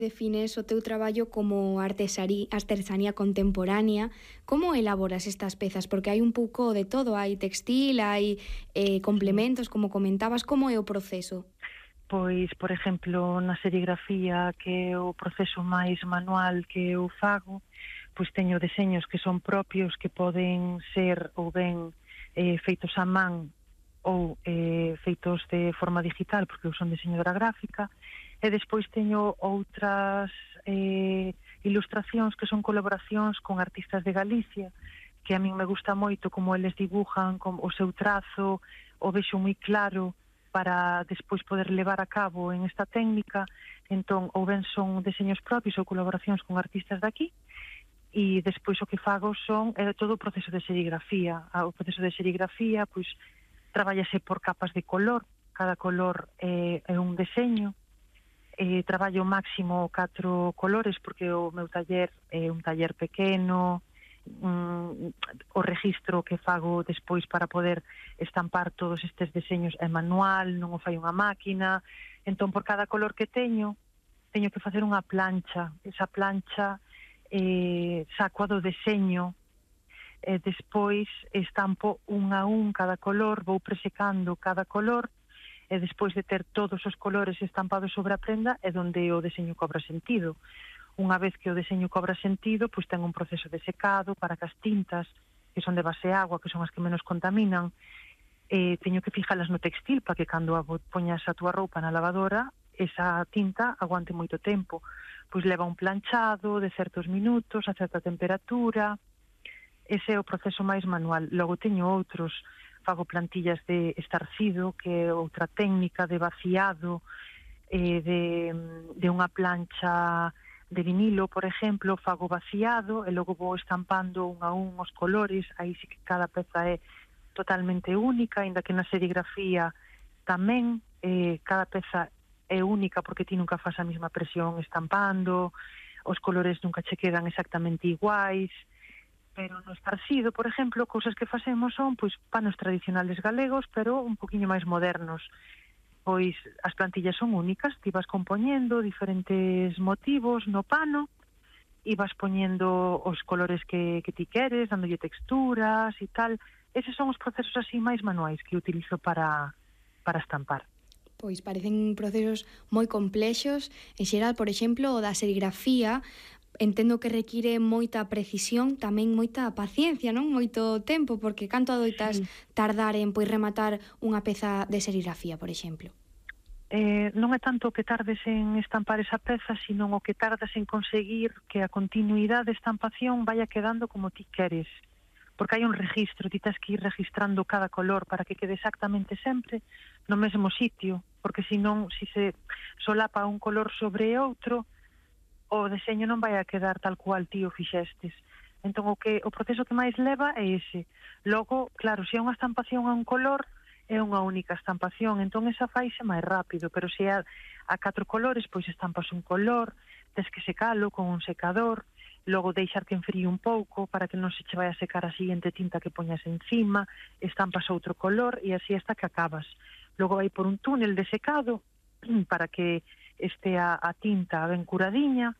Defines o teu traballo como artesanía contemporánea. Como elaboras estas pezas? Porque hai un pouco de todo, hai textil, hai Sí. complementos, como comentabas. Como é o proceso? Pois, por exemplo, na serigrafía, que é o proceso máis manual que eu fago, pois teño deseños que son propios, que poden ser ou ben feitos a man ou feitos de forma digital, porque eu son diseñadora gráfica, e despois teño outras ilustracións que son colaboracións con artistas de Galicia, que a min me gusta moito como eles dibujan, como o seu trazo, o vexo moi claro para despois poder levar a cabo en esta técnica. Entón, ou ben son deseños propios ou colaboracións con artistas daqui, e despois o que fago son todo o proceso de serigrafía. O proceso de serigrafía, pois, trabállase por capas de color, cada color é un deseño, traballo máximo 4 colores, porque o meu taller é un taller pequeno, o registro que fago despois para poder estampar todos estes deseños é manual, non o fai unha máquina. Entón, por cada color que teño que facer unha plancha. Esa plancha saco a do deseño, e despois estampo un a un cada color, vou presecando cada color, e despois de ter todos os colores estampados sobre a prenda é onde o deseño cobra sentido. Unha vez que o deseño cobra sentido, pois ten un proceso de secado para que as tintas, que son de base agua, que son as que menos contaminan, teño que fijalas no textil para que cando poñas a túa roupa na lavadora, esa tinta aguante moito tempo. Pois leva un planchado de certos minutos, a certa temperatura. Ese é o proceso máis manual. Logo teño outros, fago plantillas de estarcido, que é outra técnica de vaciado de unha plancha de vinilo, por exemplo, fago vaciado e logo vou estampando un a un os colores. Aí sí que cada peza é totalmente única, aínda que na serigrafía tamén cada peza é única, porque ti nunca fas a mesma presión estampando, os colores nunca che quedan exactamente iguais. Pero no estarcido, por exemplo, cousas que facemos son pois panos tradicionales galegos, pero un poquinho máis modernos. Pois as plantillas son únicas, ti vas compoñendo diferentes motivos no pano e vas poñendo os colores que ti queres, dándolle texturas e tal. Eses son os procesos así máis manuais que utilizo para estampar. Pois parecen procesos moi complexos. En xeral, por exemplo, o da serigrafía, entendo que require moita precisión, tamén moita paciencia, non? Moito tempo, porque canto adoitas tardar en rematar unha peza de serigrafía, por exemplo? Non é tanto o que tardes en estampar esa peza, sino o que tardas en conseguir que a continuidade de estampación vaya quedando como ti queres. Porque hai un registro, ti tens que ir registrando cada color para que quede exactamente sempre no mesmo sitio, porque senón, se solapa un color sobre outro, o deseño non vai a quedar tal cual ti o fixestes. Entón, o proceso que máis leva é ese. Logo, claro, se é unha estampación a un color, é unha única estampación, entón esa faise máis rápido, pero se é a 4 colores, pois estampas un color, tes que secalo con un secador, logo deixar que enfríe un pouco para que non se che vai a secar a seguinte tinta que poñas encima, estampas outro color e así hasta que acabas. Logo vai por un túnel de secado para que estea a tinta ben curadiña,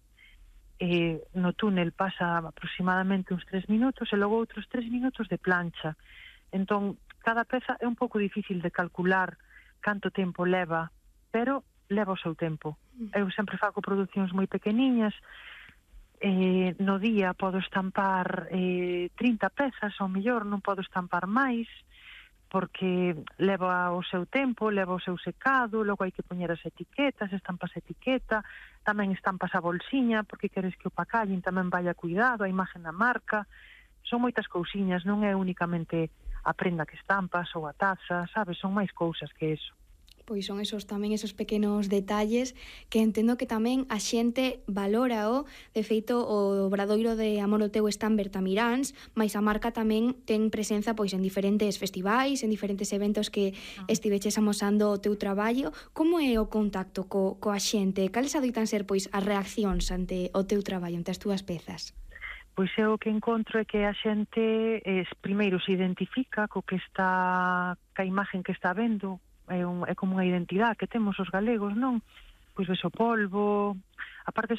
no túnel pasa aproximadamente uns 3 minutos e logo outros 3 minutos de plancha. Entón, cada peza é un pouco difícil de calcular canto tempo leva, pero leva o seu tempo. Eu sempre fago producións moi pequeniñas, no día podo estampar 30 pezas, ou mellor non podo estampar máis, porque leva o seu tempo, leva o seu secado, logo hai que poñer as etiquetas, estampas a etiqueta, tamén estampas a bolsiña, porque queres que o pacallen tamén vaya cuidado, a imagen da marca. Son moitas cousiñas, non é únicamente a prenda que estampas ou a taza, sabes? Son máis cousas que eso. Pois son esos pequenos detalles que entendo que tamén a xente valórao. De feito, o obradoiro de Amor o teu está en Bertamiráns, mais a marca tamén ten presenza pois en diferentes festivais, en diferentes eventos que estiveches amosando o teu traballo. Como é o contacto coa xente? Cales adoitan ser pois as reaccións ante o teu traballo, ante as túas pezas? Pois eu o que encontro é que a xente primeiro se identifica ca imagen que está vendo. É como unha identidade que temos os galegos, non? Pois ves o polvo, aparte